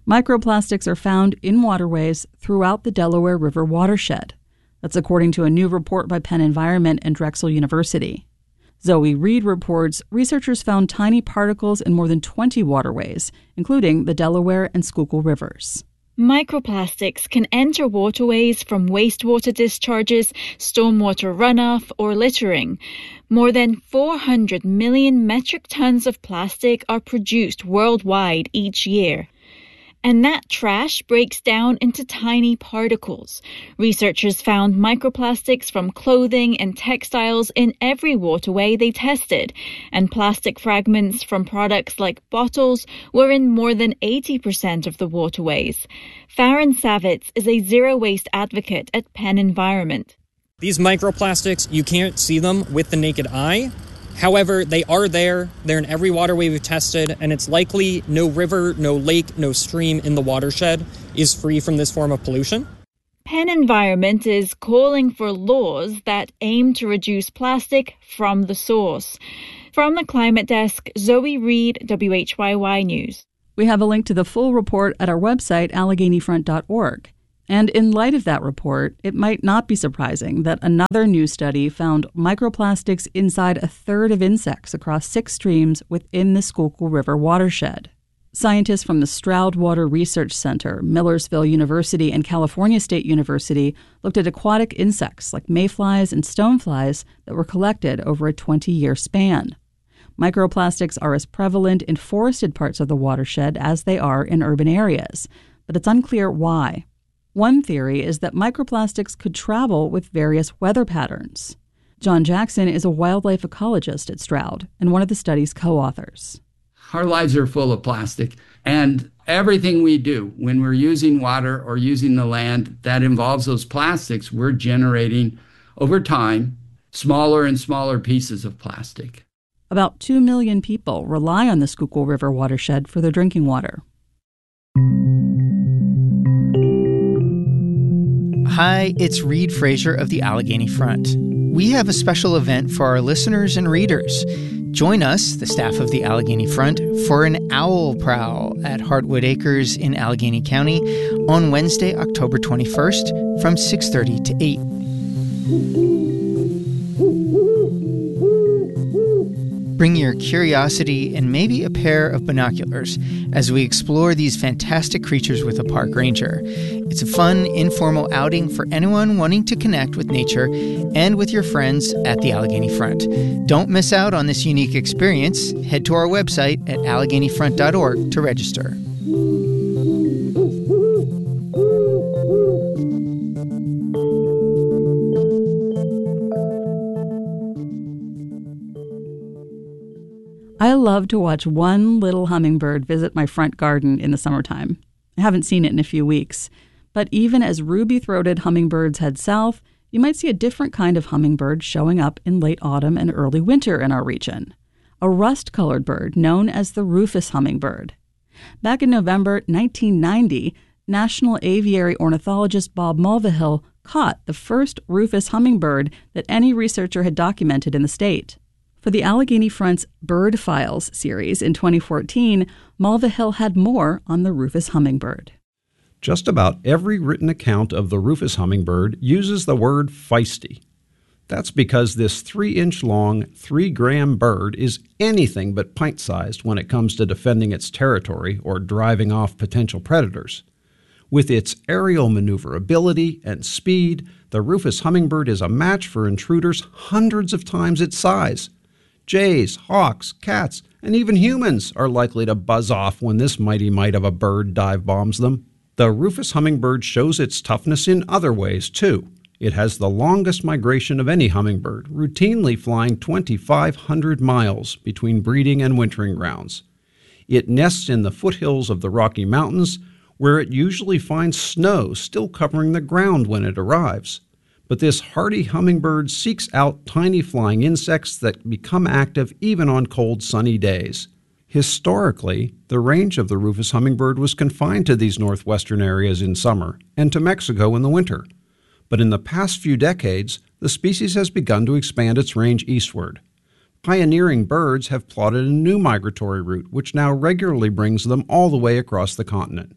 Microplastics are found in waterways throughout the Delaware River watershed. That's according to a new report by Penn Environment and Drexel University. Zoe Reed reports researchers found tiny particles in more than 20 waterways, including the Delaware and Schuylkill rivers. Microplastics can enter waterways from wastewater discharges, stormwater runoff, or littering. More than 400 million metric tons of plastic are produced worldwide each year. And that trash breaks down into tiny particles. Researchers found microplastics from clothing and textiles in every waterway they tested, and plastic fragments from products like bottles were in more than 80% of the waterways. Farron Savitz is a zero-waste advocate at Penn Environment. These microplastics, you can't see them with the naked eye. However, they are there, they're in every waterway we've tested, and it's likely no river, no lake, no stream in the watershed is free from this form of pollution. Penn Environment is calling for laws that aim to reduce plastic from the source. From the Climate Desk, Zoe Reed, WHYY News. We have a link to the full report at our website, AlleghenyFront.org. And in light of that report, it might not be surprising that another new study found microplastics inside a third of insects across 6 streams within the Schuylkill River watershed. Scientists from the Stroud Water Research Center, Millersville University, and California State University looked at aquatic insects like mayflies and stoneflies that were collected over a 20-year span. Microplastics are as prevalent in forested parts of the watershed as they are in urban areas, but it's unclear why. One theory is that microplastics could travel with various weather patterns. John Jackson is a wildlife ecologist at Stroud and one of the study's co-authors. Our lives are full of plastic, and everything we do when we're using water or using the land that involves those plastics, we're generating, over time, smaller and smaller pieces of plastic. About 2 million people rely on the Schuylkill River watershed for their drinking water. Hi, it's Reed Fraser of the Allegheny Front. We have a special event for our listeners and readers. Join us, the staff of the Allegheny Front, for an owl prowl at Heartwood Acres in Allegheny County on Wednesday, October 21st from 6:30 to 8. Bring your curiosity and maybe a pair of binoculars as we explore these fantastic creatures with a park ranger. It's a fun, informal outing for anyone wanting to connect with nature and with your friends at the Allegheny Front. Don't miss out on this unique experience. Head to our website at AlleghenyFront.org to register. I love to watch one little hummingbird visit my front garden in the summertime. I haven't seen it in a few weeks. But even as ruby-throated hummingbirds head south, you might see a different kind of hummingbird showing up in late autumn and early winter in our region. A rust-colored bird known as the rufous hummingbird. Back in November 1990, National Aviary ornithologist Bob Mulvihill caught the first rufous hummingbird that any researcher had documented in the state. For the Allegheny Front's Bird Files series in 2014, Mulvihill had more on the rufous hummingbird. Just about every written account of the rufous hummingbird uses the word feisty. That's because this 3-inch-long, 3-gram bird is anything but pint-sized when it comes to defending its territory or driving off potential predators. With its aerial maneuverability and speed, the rufous hummingbird is a match for intruders hundreds of times its size. Jays, hawks, cats, and even humans are likely to buzz off when this mighty mite of a bird dive bombs them. The rufous hummingbird shows its toughness in other ways, too. It has the longest migration of any hummingbird, routinely flying 2,500 miles between breeding and wintering grounds. It nests in the foothills of the Rocky Mountains, where it usually finds snow still covering the ground when it arrives. But this hardy hummingbird seeks out tiny flying insects that become active even on cold, sunny days. Historically, the range of the rufous hummingbird was confined to these northwestern areas in summer and to Mexico in the winter. But in the past few decades, the species has begun to expand its range eastward. Pioneering birds have plotted a new migratory route, which now regularly brings them all the way across the continent.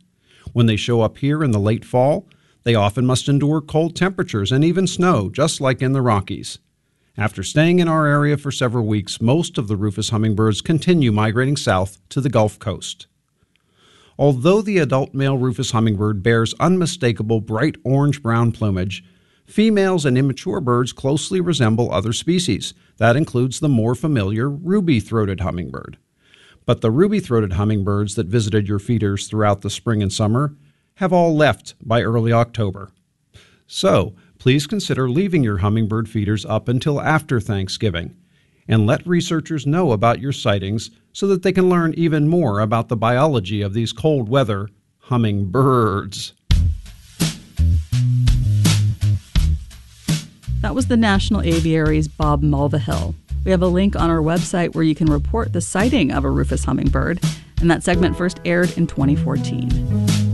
When they show up here in the late fall, they often must endure cold temperatures and even snow, just like in the Rockies. After staying in our area for several weeks, most of the rufous hummingbirds continue migrating south to the Gulf Coast. Although the adult male rufous hummingbird bears unmistakable bright orange-brown plumage, females and immature birds closely resemble other species. That includes the more familiar ruby-throated hummingbird. But the ruby-throated hummingbirds that visited your feeders throughout the spring and summer have all left by early October. So, please consider leaving your hummingbird feeders up until after Thanksgiving, and let researchers know about your sightings so that they can learn even more about the biology of these cold weather hummingbirds. That was the National Aviary's Bob Mulvihill. We have a link on our website where you can report the sighting of a rufous hummingbird, and that segment first aired in 2014.